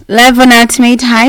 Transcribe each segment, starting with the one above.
Live on Ultimate. Hi.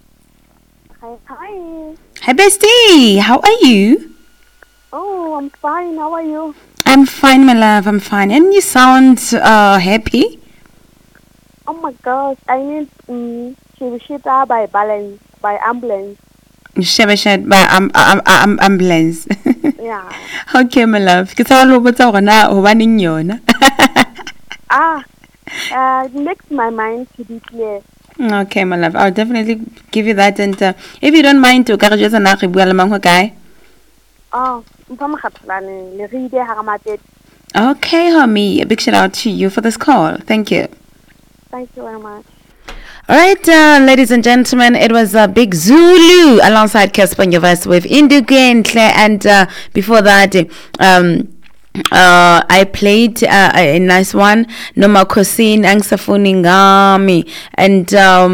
Hi. Hi, bestie. How are you? Oh, I'm fine. How are you? I'm fine, my love. I'm fine. And you sound happy. Oh my gosh, I need Shibishita by balance by ambulance. Shabashat by ambulance. Yeah. Okay, my love. Ke sa lo botsa gore na hobaneng yona. Ah, it makes my mind to be clear. Okay, my love. I'll definitely give you that. And if you don't mind, to ka re jwetsa na re bua le mang ho kae? Oh, mphamakhatlane le re ide ha matet. Okay, homie. A big shout out to you for this call. Thank you. Thank you very much. All right, ladies and gentlemen, it was Big Zulu alongside Casper Nyovas with Induku and Claire. And before that, I played a nice one, Noma Kosin, Angsafuni Ngami. And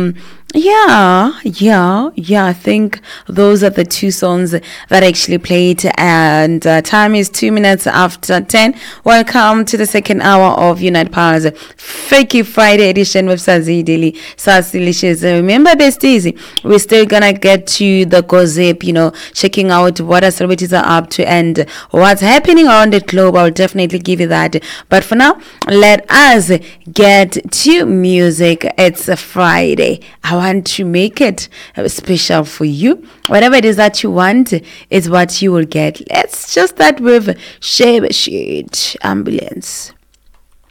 yeah, I think those are the two songs that I actually played. And time is 2 minutes after 10. Welcome to the second hour of Unite Powers Freaky Friday edition with Sazi Daily. Delicious. Remember, besties, we're still gonna get to the gossip, checking out what our celebrities are up to and what's happening around the globe. I'll definitely give you that. But for now, let us get to music. It's a Friday. I want to make it special for you. Whatever it is that you want is what you will get. Let's just start with Sheba Shade Ambulance.